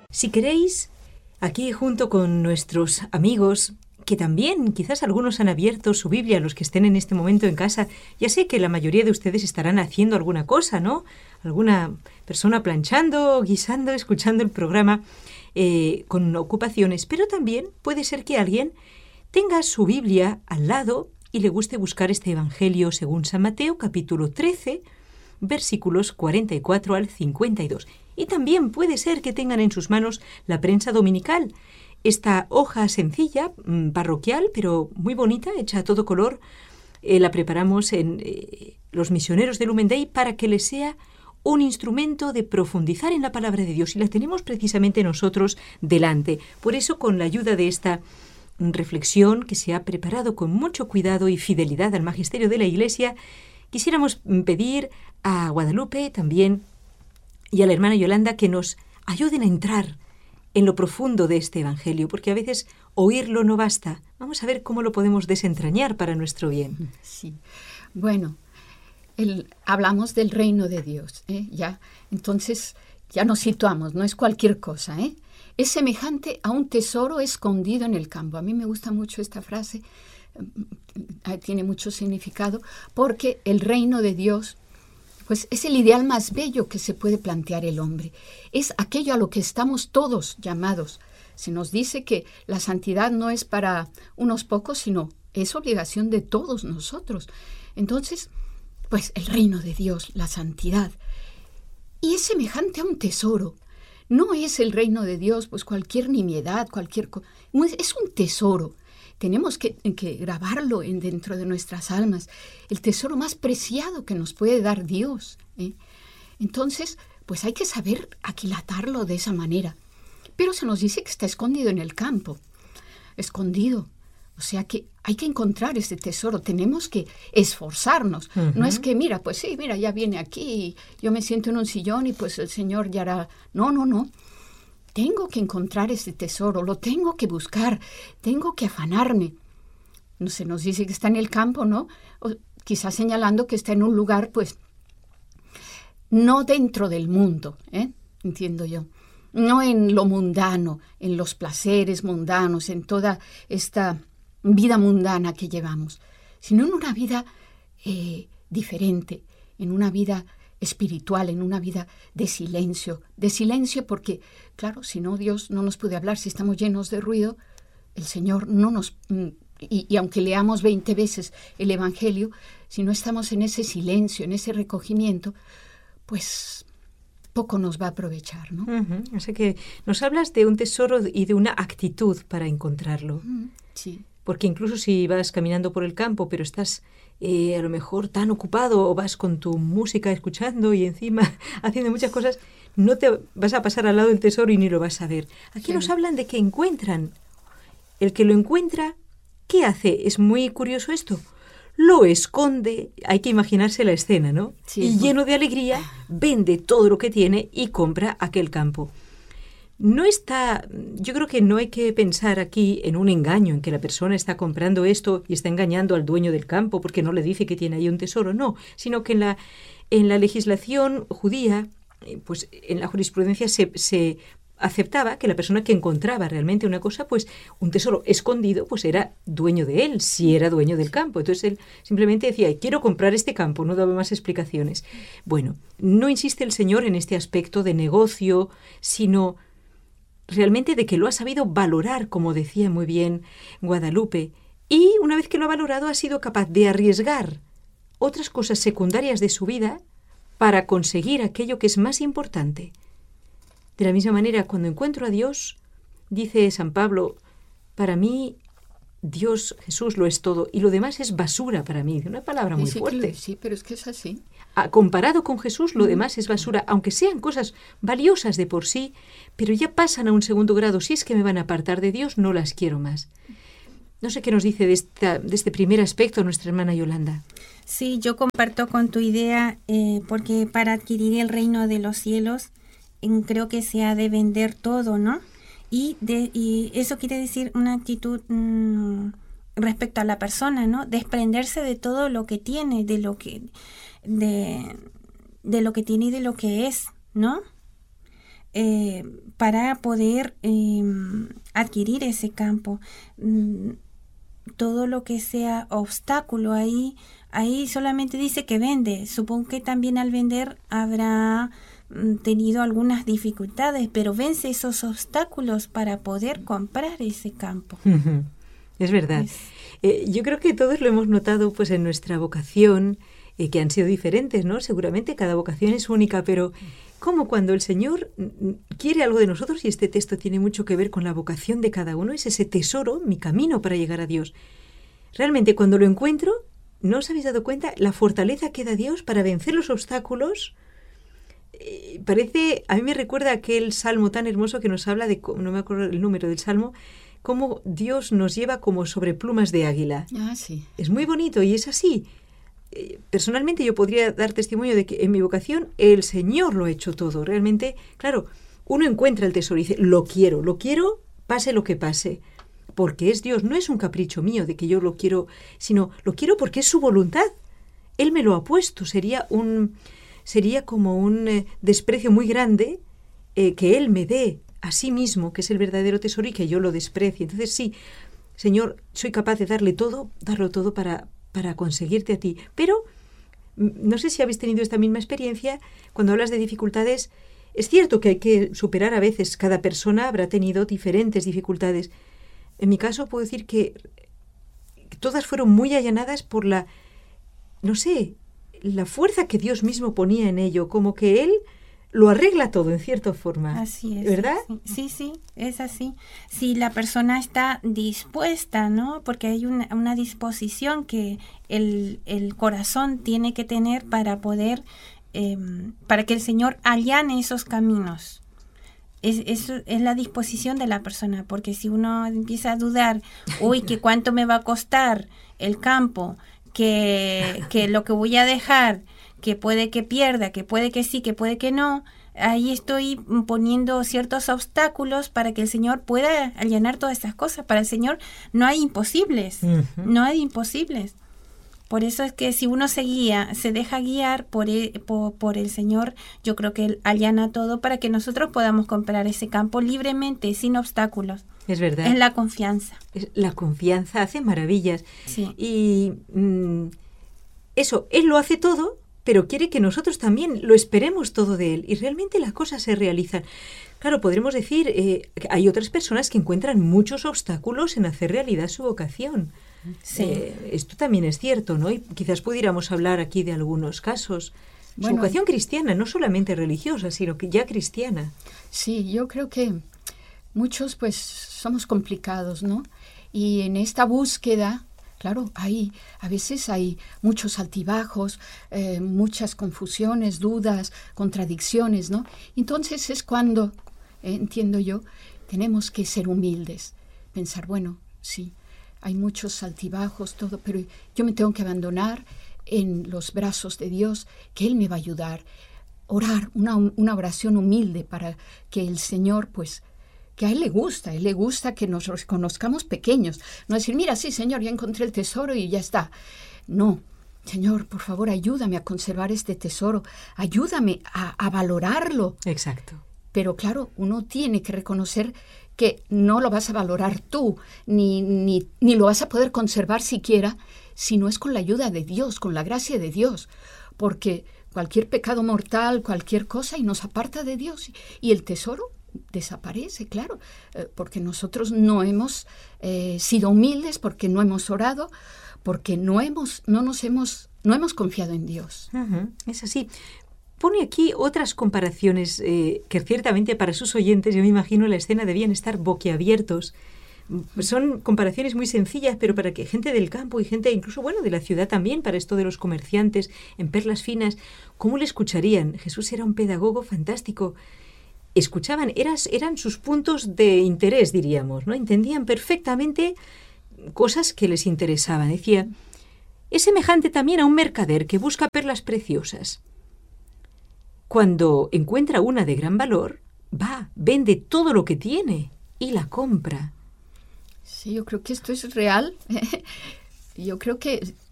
Si queréis, aquí junto con nuestros amigos, que también quizás algunos han abierto su Biblia, los que estén en este momento en casa, ya sé que la mayoría de ustedes estarán haciendo alguna cosa, ¿no? Alguna persona planchando, guisando, escuchando el programa con ocupaciones, pero también puede ser que alguien tenga su Biblia al lado y le guste buscar este Evangelio según San Mateo, capítulo 13, versículos 44 al 52. Y también puede ser que tengan en sus manos la prensa dominical, esta hoja sencilla, parroquial, pero muy bonita, hecha a todo color. La preparamos en los misioneros de Lumen Day para que les sea un instrumento de profundizar en la palabra de Dios. Y la tenemos precisamente nosotros delante. Por eso, con la ayuda de esta reflexión que se ha preparado con mucho cuidado y fidelidad al magisterio de la Iglesia, quisiéramos pedir a Guadalupe también y a la hermana Yolanda que nos ayuden a entrar en lo profundo de este Evangelio, porque a veces oírlo no basta. Vamos a ver cómo lo podemos desentrañar para nuestro bien. Sí. Bueno, hablamos del reino de Dios, ya. Entonces, ya nos situamos, no es cualquier cosa, Es semejante a un tesoro escondido en el campo. A mí me gusta mucho esta frase, tiene mucho significado, porque el reino de Dios pues es el ideal más bello que se puede plantear el hombre. Es aquello a lo que estamos todos llamados. Se nos dice que la santidad no es para unos pocos, sino es obligación de todos nosotros. Entonces, pues el reino de Dios, la santidad, y es semejante a un tesoro. No es el reino de Dios, pues cualquier nimiedad, es un tesoro. Tenemos que grabarlo dentro de nuestras almas, el tesoro más preciado que nos puede dar Dios. Entonces, pues hay que saber aquilatarlo de esa manera. Pero se nos dice que está escondido en el campo, escondido. O sea que hay que encontrar ese tesoro, tenemos que esforzarnos. Uh-huh. No es que, pues sí, ya viene aquí, y yo me siento en un sillón y pues el Señor ya hará. No. Tengo que encontrar ese tesoro, lo tengo que buscar, tengo que afanarme. No se nos dice que está en el campo, ¿no? O quizás señalando que está en un lugar, pues, no dentro del mundo, entiendo yo. No en lo mundano, en los placeres mundanos, en toda esta vida mundana que llevamos, sino en una vida diferente, en una vida espiritual, en una vida de silencio porque, claro, si no, Dios no nos puede hablar. Si estamos llenos de ruido, el Señor no nos... Y aunque leamos 20 veces el Evangelio, si no estamos en ese silencio, en ese recogimiento, pues poco nos va a aprovechar, ¿no? Uh-huh. Así que nos hablas de un tesoro y de una actitud para encontrarlo. Sí. Porque incluso si vas caminando por el campo, pero estás a lo mejor tan ocupado o vas con tu música escuchando y encima haciendo muchas cosas, no te vas a pasar al lado del tesoro y ni lo vas a ver. Aquí nos hablan de que encuentran. El que lo encuentra, ¿qué hace? Es muy curioso esto. Lo esconde, hay que imaginarse la escena, ¿no? Sí, y lleno de alegría, vende todo lo que tiene y compra aquel campo. Yo creo que no hay que pensar aquí en un engaño, en que la persona está comprando esto y está engañando al dueño del campo porque no le dice que tiene ahí un tesoro, no, sino que en la legislación judía, pues en la jurisprudencia se aceptaba que la persona que encontraba realmente una cosa, pues un tesoro escondido, pues era dueño de él, si era dueño del campo. Entonces él simplemente decía, quiero comprar este campo, no daba más explicaciones. Bueno, no insiste el Señor en este aspecto de negocio, sino realmente de que lo ha sabido valorar, como decía muy bien Guadalupe, y una vez que lo ha valorado ha sido capaz de arriesgar otras cosas secundarias de su vida para conseguir aquello que es más importante. De la misma manera, cuando encuentro a Dios, dice San Pablo, para mí Dios, Jesús, lo es todo, y lo demás es basura para mí. Una palabra muy fuerte. Sí, pero es que es así. Comparado con Jesús, lo demás es basura, aunque sean cosas valiosas de por sí, pero ya pasan a un segundo grado. Si es que me van a apartar de Dios, no las quiero más. No sé qué nos dice de este primer aspecto nuestra hermana Yolanda. Sí, yo comparto con tu idea, porque para adquirir el reino de los cielos, creo que se ha de vender todo, ¿no? Y eso quiere decir una actitud respecto a la persona, ¿no? Desprenderse de todo lo que tiene, de lo que tiene y de lo que es, ¿no? para poder adquirir ese campo. Todo lo que sea obstáculo ahí solamente dice que vende. Supongo que también al vender habrá tenido algunas dificultades, pero vence esos obstáculos para poder comprar ese campo. Es verdad. Yo creo que todos lo hemos notado pues en nuestra vocación, que han sido diferentes, ¿no? Seguramente cada vocación es única, pero como cuando el Señor quiere algo de nosotros, y este texto tiene mucho que ver con la vocación de cada uno, es ese tesoro, mi camino para llegar a Dios. Realmente cuando lo encuentro, ¿no os habéis dado cuenta la fortaleza que da Dios para vencer los obstáculos? A mí me recuerda aquel salmo tan hermoso que nos habla de, no me acuerdo el número del salmo, cómo Dios nos lleva como sobre plumas de águila. Ah, sí. Es muy bonito y es así. Personalmente yo podría dar testimonio de que en mi vocación el Señor lo ha hecho todo. Realmente, claro, uno encuentra el tesoro y dice, lo quiero, pase lo que pase. Porque es Dios, no es un capricho mío de que yo lo quiero, sino lo quiero porque es su voluntad. Él me lo ha puesto. Sería como un desprecio muy grande que Él me dé a sí mismo, que es el verdadero tesoro, y que yo lo desprecie. Entonces sí, Señor, soy capaz de darlo todo para conseguirte a ti. Pero no sé si habéis tenido esta misma experiencia cuando hablas de dificultades. Es cierto que hay que superar a veces, cada persona habrá tenido diferentes dificultades. En mi caso puedo decir que todas fueron muy allanadas por la fuerza que Dios mismo ponía en ello, como que Él lo arregla todo en cierta forma. Así es. ¿Verdad? Sí, es así. Si la persona está dispuesta, ¿no? Porque hay una disposición que el corazón tiene que tener para poder, para que el Señor allane esos caminos. Eso es la disposición de la persona, porque si uno empieza a dudar, que cuánto me va a costar el campo, que lo que voy a dejar, que puede que pierda, que puede que sí, que puede que no, ahí estoy poniendo ciertos obstáculos para que el Señor pueda allanar todas estas cosas. Para el Señor no hay imposibles, no hay imposibles. Por eso es que si uno se deja guiar por el Señor, yo creo que Él allana todo para que nosotros podamos comprar ese campo libremente, sin obstáculos. Es verdad. Es la confianza. La confianza hace maravillas. Sí. Y eso, Él lo hace todo, pero quiere que nosotros también lo esperemos todo de Él. Y realmente las cosas se realizan. Claro, podremos decir, hay otras personas que encuentran muchos obstáculos en hacer realidad su vocación. Sí. Esto también es cierto, ¿no? Y quizás pudiéramos hablar aquí de algunos casos. Bueno, su vocación cristiana, no solamente religiosa, sino que ya cristiana. Sí, yo creo que muchos pues somos complicados, ¿no? Y en esta búsqueda, claro, a veces hay muchos altibajos, muchas confusiones, dudas, contradicciones, ¿no? Entonces es cuando, entiendo yo, tenemos que ser humildes, pensar, bueno, sí, hay muchos altibajos, todo, pero yo me tengo que abandonar en los brazos de Dios, que Él me va a ayudar. Orar, una oración humilde para que el Señor, pues, que a Él le gusta que nos reconozcamos pequeños. No decir, mira, sí, Señor, ya encontré el tesoro y ya está. No, Señor, por favor, ayúdame a conservar este tesoro, ayúdame a valorarlo. Exacto. Pero claro, uno tiene que reconocer que no lo vas a valorar tú, ni lo vas a poder conservar siquiera, si no es con la ayuda de Dios, con la gracia de Dios, porque cualquier pecado mortal, cualquier cosa, y nos aparta de Dios, y el tesoro desaparece, claro, porque nosotros no hemos sido humildes, porque no hemos orado, porque no hemos confiado en Dios. Es así. Pone aquí otras comparaciones que ciertamente para sus oyentes, yo me imagino la escena debían estar boquiabiertos. Son comparaciones muy sencillas, pero para que gente del campo y gente incluso, de la ciudad también, para esto de los comerciantes en perlas finas, ¿cómo le escucharían? Jesús era un pedagogo fantástico. Escuchaban, eran sus puntos de interés, diríamos, ¿no? Entendían perfectamente cosas que les interesaban. Decía, es semejante también a un mercader que busca perlas preciosas. Cuando encuentra una de gran valor, vende todo lo que tiene y la compra. Sí, yo creo que esto es real. Yo creo que